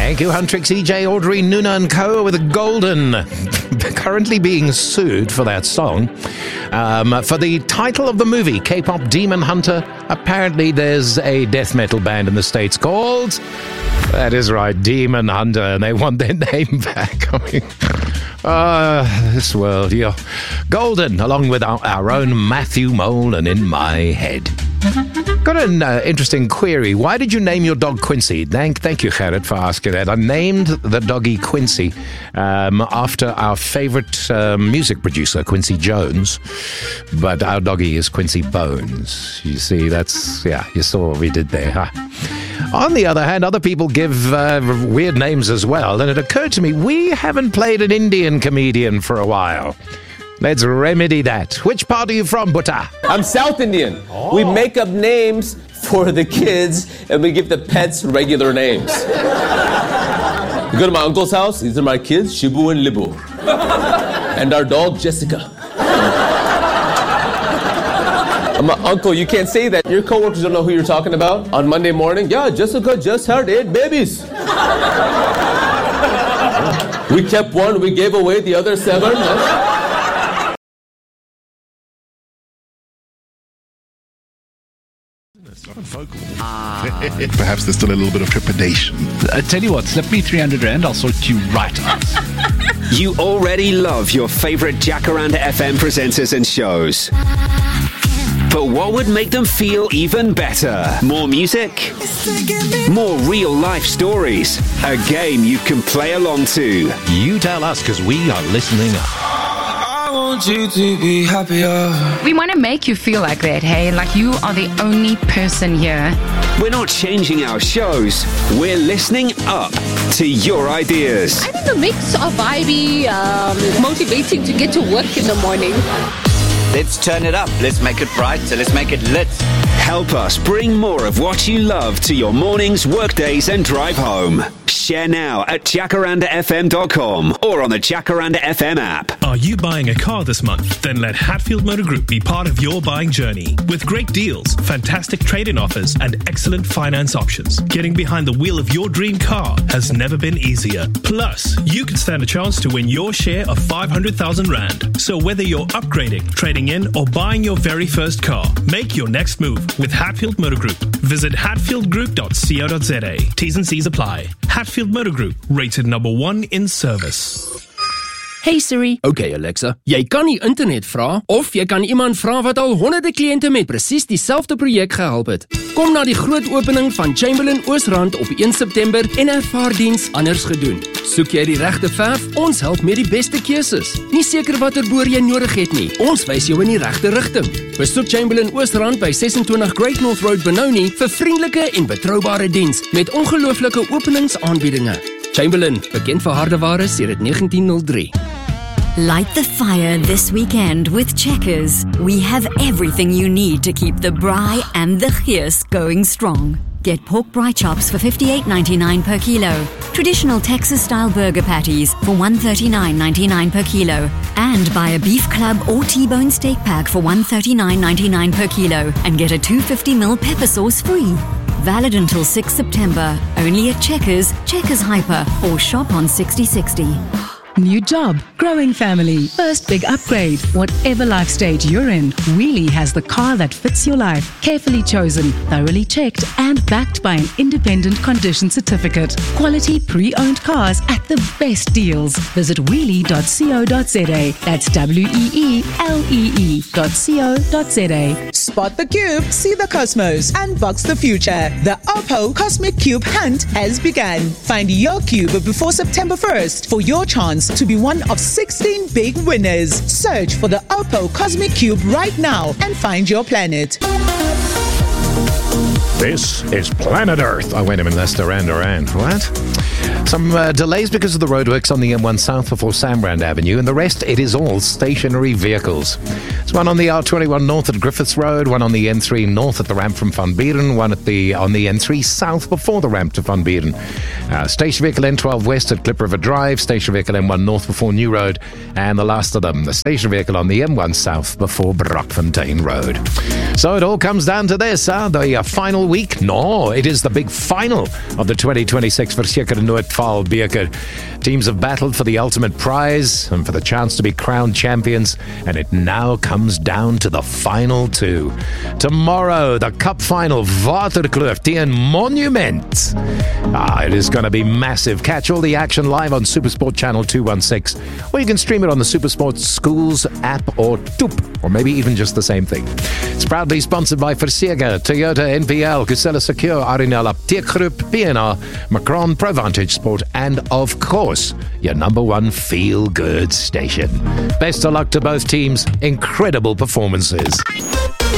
Thank you, Huntrix, EJ, Audrey, Nuna and Co. with Golden. Currently being sued for that song. For the title of the movie, K-pop Demon Hunter, apparently there's a death metal band in the States called... That is right, Demon Hunter, and they want their name back. This world, yeah. Golden, along with our own Matthew Mole and In My Head. Got an interesting query. Why did you name your dog Quincy? Thank you, Gerrit, for asking that. I named the doggy Quincy after our favorite music producer, Quincy Jones. But our doggy is Quincy Bones. You see, you saw what we did there, huh? On the other hand, other people give weird names as well. And it occurred to me, we haven't played an Indian comedian for a while. Let's remedy that. Which part are you from, Butta? I'm South Indian. Oh. We make up names for the kids and we give the pets regular names. You go to my uncle's house, these are my kids, Shibu and Libu. And our dog, Jessica. Uncle, you can't say that. Your coworkers don't know who you're talking about. On Monday morning, yeah, Jessica just had 8 babies. We kept one, we gave away the other 7. It's not vocal. Perhaps there's still a little bit of trepidation. I tell you what, slip me 300 Rand, I'll sort you right out. You already love your favorite Jacaranda FM presenters and shows. But what would make them feel even better? More music? More real-life stories? A game you can play along to? You tell us, because we are listening up. I want you to be happier. We want to make you feel like that, hey? Like you are the only person here. We're not changing our shows. We're listening up to your ideas. I think the mix of vibey, motivating to get to work in the morning. Let's turn it up. Let's make it bright. So let's make it lit. Help us bring more of what you love to your mornings, workdays, and drive home. Share now at jacarandafm.com or on the Jacaranda FM app. Are you buying a car this month? Then let Hatfield Motor Group be part of your buying journey. With great deals, fantastic trade-in offers, and excellent finance options, getting behind the wheel of your dream car has never been easier. Plus, you could stand a chance to win your share of 500,000 Rand. So whether you're upgrading, trading in, or buying your very first car, make your next move with Hatfield Motor Group. Visit hatfieldgroup.co.za. T's and C's apply. Hatfield Motor Group, rated number 1 in service. Hey Siri. Okay Alexa, jy kan die internet vra of jy kan iemand vra wat al honderde kliënte met presies dieselfde projek gehelp het. Kom na die groot opening van Chamberlain Oosrand op 1 September en ervaar diens anders gedoen. Soek jy die regte verf? Ons help met die beste keuses. Nie seker watter boor jy nodig het nie. Ons wys jou in die regte rigting. Besoek Chamberlain Oosrand by 26 Great North Road Benoni vir vriendelike en betroubare diens met ongelooflike openingsaanbiedinge. Chamberlain, bekend vir harde ware sedert 1903. Light the fire this weekend with Checkers. We have everything you need to keep the braai and the geus going strong. Get pork braai chops for $58.99 per kilo. Traditional Texas-style burger patties for $139.99 per kilo. And buy a beef club or T-bone steak pack for $139.99 per kilo and get a 250ml pepper sauce free. Valid until 6 September. Only at Checkers, Checkers Hyper, or shop on 6060. New job, growing family, first big upgrade. Whatever life stage you're in, Wheelie has the car that fits your life. Carefully chosen, thoroughly checked, and backed by an independent condition certificate. Quality pre-owned cars at the best deals. Visit wheelie.co.za. That's WEELEE.co.za. Spot the cube, see the cosmos, and box the future. The Oppo Cosmic Cube Hunt has begun. Find your cube before September 1st for your chance to be one of 16 big winners. Search for the Oppo Cosmic Cube right now and find your planet. This is Planet Earth. Oh, wait a minute, that's Duran Duran. What? Some delays because of the roadworks on the M1 South before Sambrand Avenue, and the rest, it is all stationary vehicles. There's one on the R21 North at Griffiths Road, one on the N3 North at the ramp from Van Buren, one on the N3 South before the ramp to Van Buren. Station vehicle N12 West at Clip River Drive, station vehicle M1 North before New Road, and the last of them, the station vehicle on the M1 South before Brockfontein Road. So it all comes down to this, the final week. No, it is the big final of the 2026 Verseker Noordval Beker. Teams have battled for the ultimate prize and for the chance to be crowned champions, and it now comes down to the final two. Tomorrow, the cup final, Waterkloof teen Monument. It is going to be massive. Catch all the action live on Supersport Channel 216, or you can stream it on the Supersport Schools app or Toep, or maybe even just the same thing. It's proudly sponsored by Verseker, Toyota, NPL, Cusella Secure, Arinel Apteek Groep, PNR, Macron, ProVantage Sport, and of course, your number one feel-good station. Best of luck to both teams. Incredible performances.